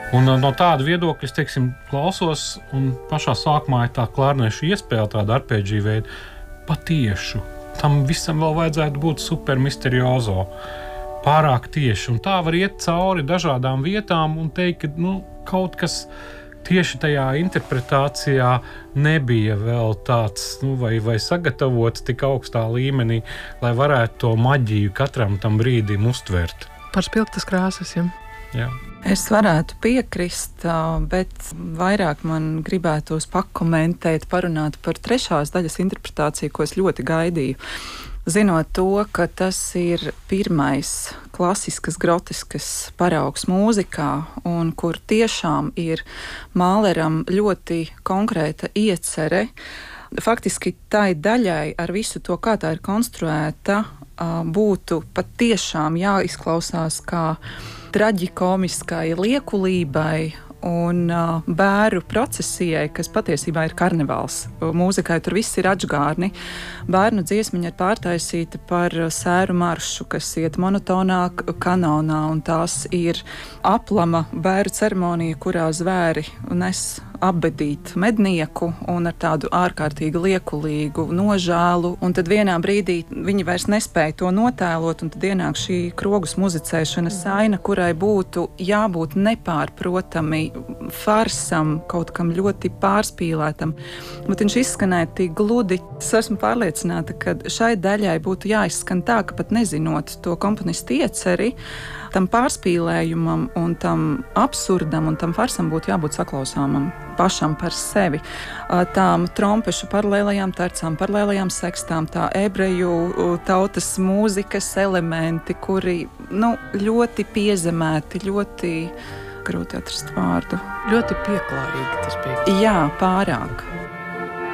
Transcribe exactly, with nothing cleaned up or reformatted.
Un no tāda viedokļa es, teiksim, klausos, un pašā sākumā ir tā klārnešu iespēja, tāda arpēģija veida, patiešu. Tam visam vēl vajadzētu būt super misteriozo, pārāk tieši. Un tā var iet cauri dažādām vietām un teikt, ka nu, kaut kas tieši tajā interpretācijā nebija vēl tāds, nu, vai, vai sagatavots tik augstā līmenī, lai varētu to maģiju katram tam brīdim uztvert. Par spilgtas krāsas, ja? Jā. Es varētu piekrist, bet vairāk man gribētos pakomentēt, parunāt par trešās daļas interpretāciju, ko es ļoti gaidīju. Zinot to, ka tas ir pirmais klasiskas, groteskas paraugs mūzikā, un kur tiešām ir Mahleram ļoti konkrēta iecere, faktiski tai daļai ar visu to, kā tā ir konstruēta, būtu pat tiešām jāizklausās kā traģikomiskai liekulībai un uh, bēru procesijai, kas patiesībā ir karnevāls. Mūzikai tur viss ir atžgārni. Bērnu dziesmiņa ir pārtaisīta par sēru maršu, kas iet monotonā kanonā, un tās ir aplama bēru ceremonija, kurā zvēri nes apbedīt mednieku un ar tādu ārkārtīgi liekulīgu nožēlu, un tad vienā brīdī viņi vairs nespēja to notēlot, un tad ienāk šī krogus muzicēšana saina, kurai būtu jābūt nepārprotami farsam, kaut kam ļoti pārspīlētam. Bet viņš izskanēja tik gludi. Es esmu pārliecināta, ka šai daļai būtu jāizskan tā, ka pat nezinot to komponistu ieceri, tam pārspīlējumam un tam absurdam un tam farsam būtu jābūt saklausāmam pašam par sevi. Tām trompešu paralēlajām tercām, paralēlajām sekstām, tā ebreju tautas mūzikas elementi, kuri nu, ļoti piezemēti, ļoti grūti atrast vārdu. Ļoti pieklājīgi tas bija. Jā, pārāk.